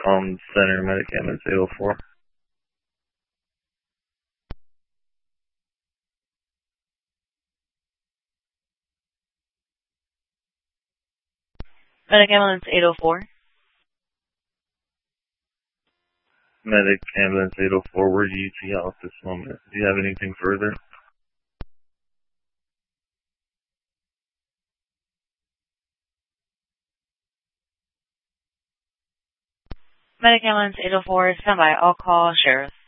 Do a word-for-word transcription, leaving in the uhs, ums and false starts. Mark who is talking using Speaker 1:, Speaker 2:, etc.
Speaker 1: Palm Center, Medic Ambulance eight oh four.
Speaker 2: Medic Ambulance eight oh four.
Speaker 1: Medic Ambulance eight oh four, we're U T L at this moment. Do you have anything further?
Speaker 2: Medic Ambulance eight oh four, stand by. I'll call Sheriff.